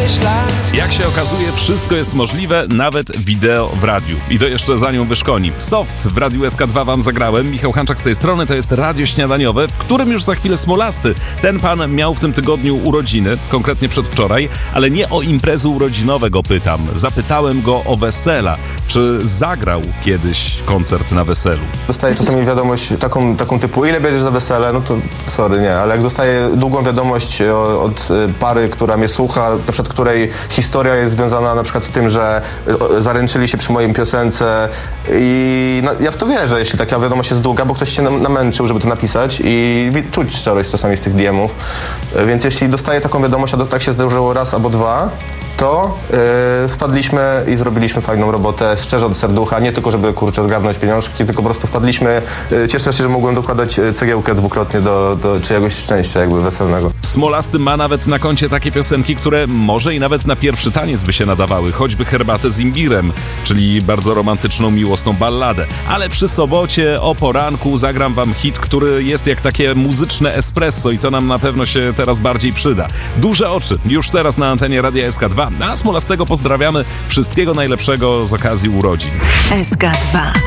myślach. Jak się okazuje, wszystko jest możliwe, nawet wideo w radiu. I to jeszcze za nią wyszkoni. Soft w Radiu SK2 wam zagrałem. Michał Hanczak z tej strony, to jest radio śniadaniowe, w którym już za chwilę Smolasty. Ten pan miał w tym tygodniu urodziny, konkretnie przedwczoraj, ale nie o imprezy urodzinowe go pytam. Zapytałem go o wesela. Czy zagrał kiedyś koncert na weselu? Dostaję czasami wiadomość taką typu, ile bierzesz za wesele? No to sorry, nie, ale jak dostaję długą wiadomość od pary, która mnie słucha, na przykład której historia jest związana na przykład z tym, że zaręczyli się przy mojej piosence i no, ja w to wierzę, jeśli taka wiadomość jest długa, bo ktoś się namęczył, żeby to napisać i czuć szczerość czasami z tych DM-ów, więc jeśli dostaję taką wiadomość, a tak się zdarzyło raz albo dwa, to wpadliśmy i zrobiliśmy fajną robotę, szczerze od serducha, nie tylko żeby zgarnąć pieniążki, tylko po prostu wpadliśmy. Cieszę się, że mogłem dokładać cegiełkę dwukrotnie do czyjegoś szczęścia jakby weselnego. Smolasty ma nawet na koncie takie piosenki, które może i nawet na pierwszy taniec by się nadawały, choćby Herbatę z imbirem, czyli bardzo romantyczną, miłosną balladę. Ale przy sobocie o poranku zagram wam hit, który jest jak takie muzyczne espresso i to nam na pewno się teraz bardziej przyda. Duże oczy, już teraz na antenie Radia SK2. A Smolastego pozdrawiamy. Wszystkiego najlepszego z okazji urodzin. SK2.